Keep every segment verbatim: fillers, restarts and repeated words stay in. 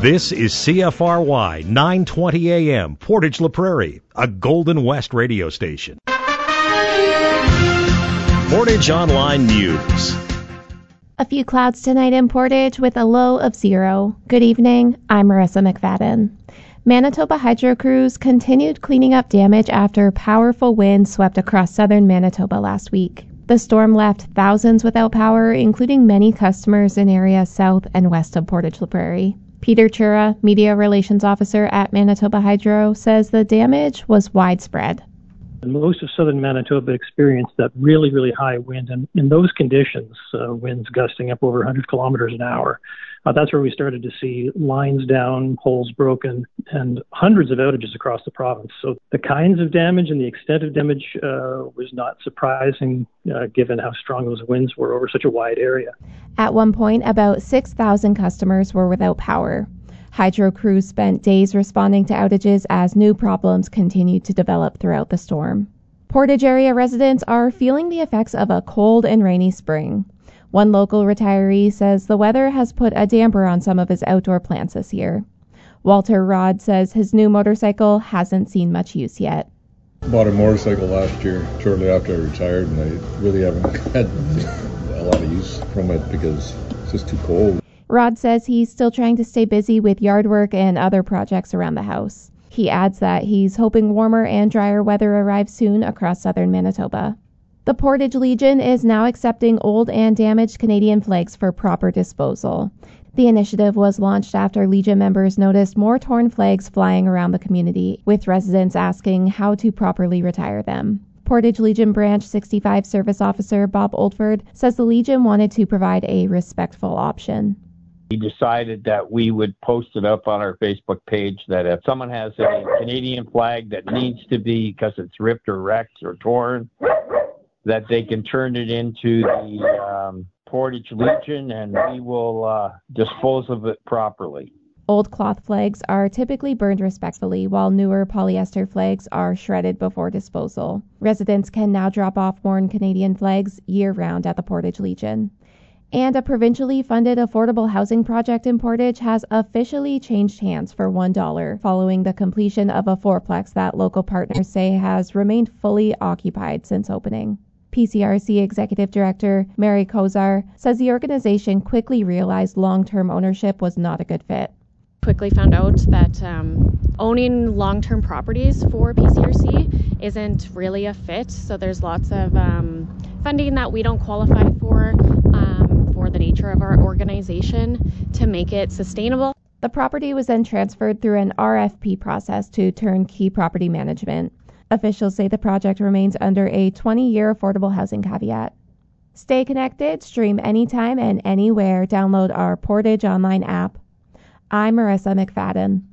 This is C F R Y nine twenty A M, Portage La Prairie, a Golden West radio station. Portage Online News. A few clouds tonight in Portage with a low of zero. Good evening, I'm Marissa McFadden. Manitoba Hydro crews continued cleaning up damage after powerful winds swept across southern Manitoba last week. The storm left thousands without power, including many customers in areas south and west of Portage La Prairie. Peter Chura, Media Relations Officer at Manitoba Hydro, says the damage was widespread. Most of southern Manitoba experienced that really, really high wind. And in those conditions, uh, winds gusting up over one hundred kilometers an hour, uh, that's where we started to see lines down, poles broken, and hundreds of outages across the province. So the kinds of damage and the extent of damage uh, was not surprising, uh, given how strong those winds were over such a wide area. At one point, about six thousand customers were without power. Hydro crews spent days responding to outages as new problems continued to develop throughout the storm. Portage area residents are feeling the effects of a cold and rainy spring. One local retiree says the weather has put a damper on some of his outdoor plants this year. Walter Rod says his new motorcycle hasn't seen much use yet. Bought a motorcycle last year, shortly after I retired, and I really haven't had a lot of use from it because it's just too cold. Rod says he's still trying to stay busy with yard work and other projects around the house. He adds that he's hoping warmer and drier weather arrives soon across southern Manitoba. The Portage Legion is now accepting old and damaged Canadian flags for proper disposal. The initiative was launched after Legion members noticed more torn flags flying around the community, with residents asking how to properly retire them. Portage Legion Branch sixty-five Service Officer Bob Oldford says the Legion wanted to provide a respectful option. We decided that we would post it up on our Facebook page that if someone has a Canadian flag that needs to be, because it's ripped or wrecked or torn, that they can turn it into the um, Portage Legion and we will uh, dispose of it properly. Old cloth flags are typically burned respectfully, while newer polyester flags are shredded before disposal. Residents can now drop off worn Canadian flags year-round at the Portage Legion. And a provincially funded affordable housing project in Portage has officially changed hands for one dollar following the completion of a fourplex that local partners say has remained fully occupied since opening. P C R C Executive Director Mary Kozar says the organization quickly realized long-term ownership was not a good fit. Quickly found out that um, owning long-term properties for P C R C isn't really a fit, so there's lots of um, funding that we don't qualify for. Um, for the nature of our organization to make it sustainable. The property was then transferred through an R F P process to Turnkey Property Management. Officials say the project remains under a twenty-year affordable housing caveat. Stay connected, stream anytime and anywhere. Download our Portage Online app. I'm Marissa McFadden.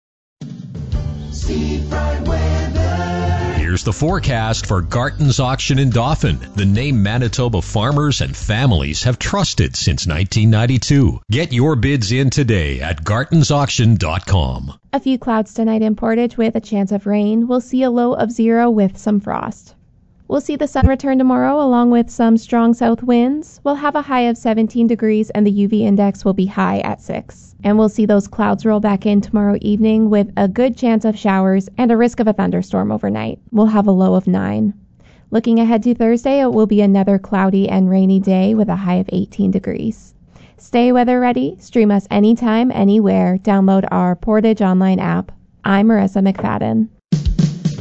Here's the forecast for Garton's Auction in Dauphin, the name Manitoba farmers and families have trusted since nineteen ninety-two. Get your bids in today at gartons auction dot com. A few clouds tonight in Portage with a chance of rain. We'll see a low of zero with some frost. We'll see the sun return tomorrow along with some strong south winds. We'll have a high of seventeen degrees and the U V index will be high at six. And we'll see those clouds roll back in tomorrow evening with a good chance of showers and a risk of a thunderstorm overnight. We'll have a low of nine. Looking ahead to Thursday, it will be another cloudy and rainy day with a high of eighteen degrees. Stay weather ready. Stream us anytime, anywhere. Download our Portage Online app. I'm Marissa McFadden.